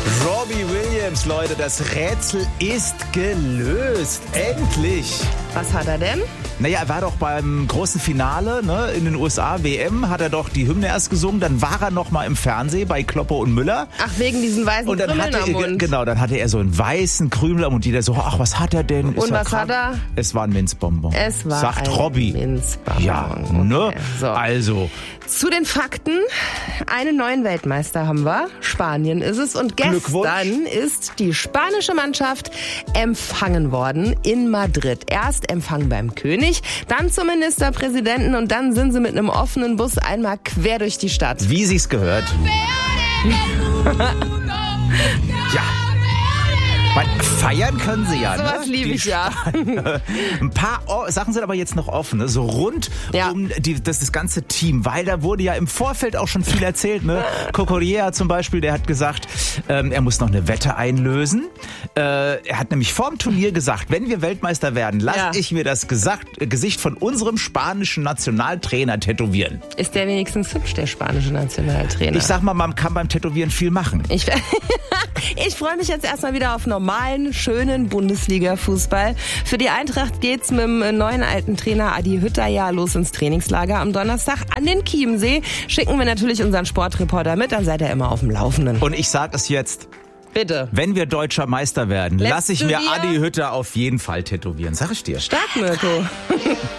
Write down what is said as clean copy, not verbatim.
Robbie Williams, Leute, das Rätsel ist gelöst. Endlich. Was hat er denn? Naja, er war doch beim großen Finale, ne, in den USA, WM, hat er doch die Hymne erst gesungen, dann war er noch mal im Fernsehen bei Kloppe und Müller. Ach, wegen diesen weißen Und dann Krümeln am Mund. Genau, dann hatte er so einen weißen Krümel am Mund und jeder so, ach, was hat er denn? Und was hat er? Es war ein Minzbonbon. Es war Sagt ein Robbie. Minzbonbon. Ja, ne? Okay, so. Also. Zu den Fakten. Einen neuen Weltmeister haben wir. Spanien ist es. Und Glückwunsch. gestern ist die spanische Mannschaft empfangen worden in Madrid. Erst Empfang beim König, dann zum Ministerpräsidenten und dann sind sie mit einem offenen Bus einmal quer durch die Stadt. Wie sich's gehört. Ja. Feiern können sie ja, ne? Sowas liebe ich ja. Ein paar Sachen sind aber jetzt noch offen, ne? So rund um das ganze Team, weil da wurde ja im Vorfeld auch schon viel erzählt, ne? Cocorriera zum Beispiel, der hat gesagt, er muss noch eine Wette einlösen. Er hat nämlich vorm Turnier gesagt, wenn wir Weltmeister werden, lasse ich mir das Gesicht von unserem spanischen Nationaltrainer tätowieren. Ist der wenigstens hübsch, der spanische Nationaltrainer? Ich sag mal, man kann beim Tätowieren viel machen. Ich freue mich jetzt erstmal wieder auf normalen, schönen Bundesliga-Fußball. Für die Eintracht geht's mit dem neuen alten Trainer Adi Hütter ja los ins Trainingslager am Donnerstag an den Chiemsee. Schicken wir natürlich unseren Sportreporter mit, dann seid ihr immer auf dem Laufenden. Und ich sag es jetzt. Bitte. Wenn wir deutscher Meister werden, lasse ich mir Adi Hütter auf jeden Fall tätowieren. Sag ich dir. Stark, Mirko.